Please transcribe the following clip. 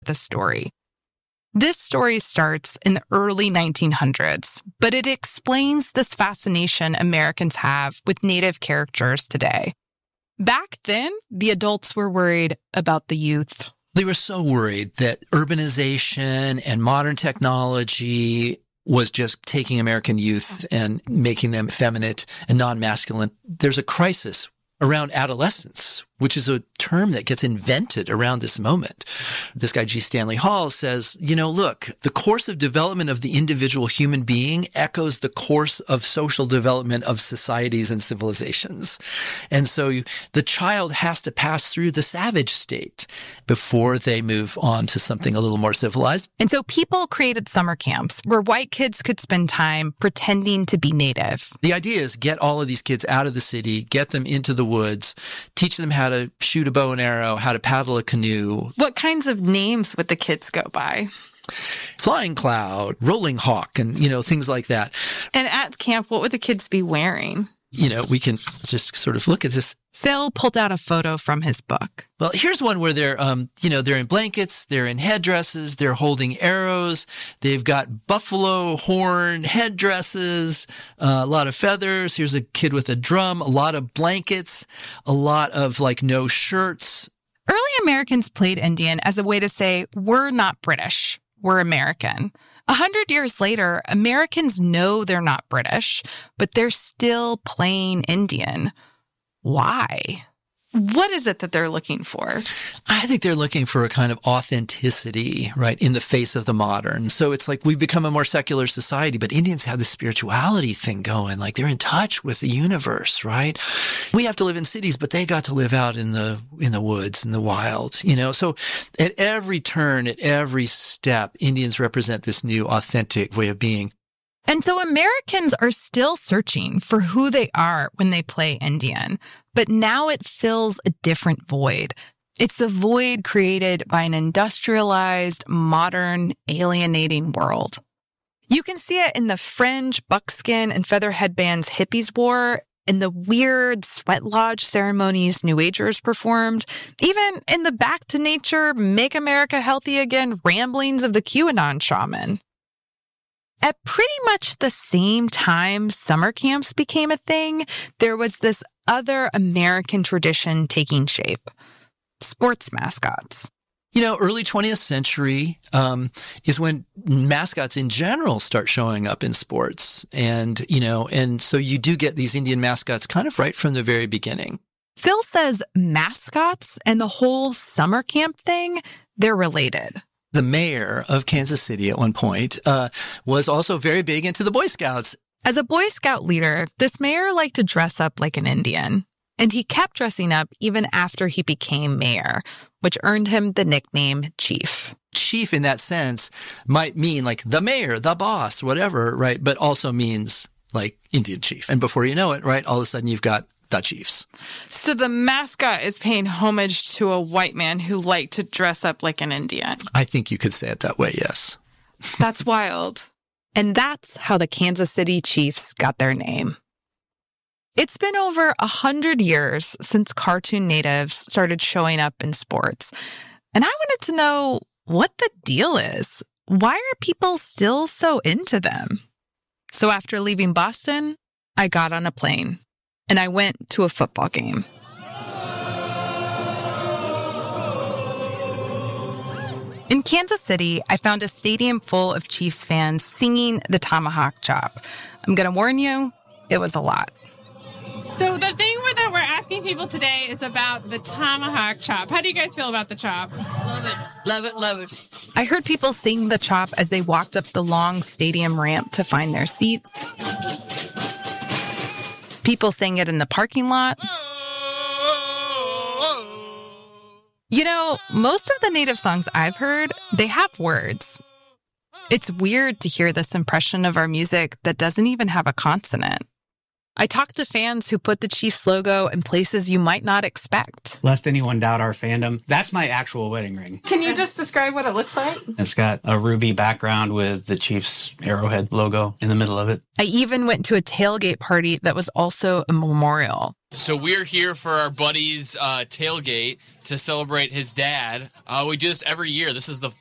the story. This story starts in the early 1900s, but it explains this fascination Americans have with Native characters today. Back then, the adults were worried about the youth. They were so worried that urbanization and modern technology was just taking American youth and making them effeminate and non-masculine. There's a crisis around adolescence, which is a term that gets invented around this moment. This guy, G. Stanley Hall, says, look, the course of development of the individual human being echoes the course of social development of societies and civilizations. And so the child has to pass through the savage state before they move on to something a little more civilized. And so people created summer camps where white kids could spend time pretending to be Native. The idea is get all of these kids out of the city, get them into the woods, teach them how to shoot a bow and arrow, how to paddle a canoe. What kinds of names would the kids go by? Flying Cloud, Rolling Hawk, and, things like that. And at camp, what would the kids be wearing? We can just sort of look at this. Phil pulled out a photo from his book. Well, here's one where they're in blankets, they're in headdresses, they're holding arrows, they've got buffalo horn headdresses, a lot of feathers. Here's a kid with a drum, a lot of blankets, a lot of no shirts. Early Americans played Indian as a way to say, we're not British, we're American. 100 years later, Americans know they're not British, but they're still playing Indian. Why? What is it that they're looking for? I think they're looking for a kind of authenticity, right, in the face of the modern. So it's like we've become a more secular society, but Indians have this spirituality thing going. Like they're in touch with the universe, right? We have to live in cities, but they got to live out in the woods, in the wild, So at every turn, at every step, Indians represent this new authentic way of being. And so Americans are still searching for who they are when they play Indian, but now it fills a different void. It's the void created by an industrialized, modern, alienating world. You can see it in the fringe, buckskin, and feather headbands hippies wore, in the weird sweat lodge ceremonies New Agers performed, even in the back to nature, make America healthy again ramblings of the QAnon shaman. At pretty much the same time summer camps became a thing, there was this other American tradition taking shape: sports mascots. Early 20th century is when mascots in general start showing up in sports. And so you do get these Indian mascots kind of right from the very beginning. Phil says mascots and the whole summer camp thing, they're related. The mayor of Kansas City at one point was also very big into the Boy Scouts. As a Boy Scout leader, this mayor liked to dress up like an Indian. And he kept dressing up even after he became mayor, which earned him the nickname Chief. Chief in that sense might mean like the mayor, the boss, whatever, right? But also means like Indian chief. And before you know it, right, all of a sudden you've got the chiefs. So the mascot is paying homage to a white man who liked to dress up like an Indian. I think you could say it that way, yes. That's wild. And that's how the Kansas City Chiefs got their name. It's been over 100 years since cartoon natives started showing up in sports. And I wanted to know what the deal is. Why are people still so into them? So after leaving Boston, I got on a plane. And I went to a football game. In Kansas City, I found a stadium full of Chiefs fans singing the Tomahawk Chop. I'm going to warn you, it was a lot. So the thing that we're asking people today is about the Tomahawk Chop. How do you guys feel about the chop? Love it, love it, love it. I heard people sing the chop as they walked up the long stadium ramp to find their seats. People sang it in the parking lot. Most of the native songs I've heard, they have words. It's weird to hear this impression of our music that doesn't even have a consonant. I talked to fans who put the Chiefs logo in places you might not expect. Lest anyone doubt our fandom, that's my actual wedding ring. Can you just describe what it looks like? It's got a ruby background with the Chiefs Arrowhead logo in the middle of it. I even went to a tailgate party that was also a memorial. So we're here for our buddy's tailgate to celebrate his dad. We do this every year. This is the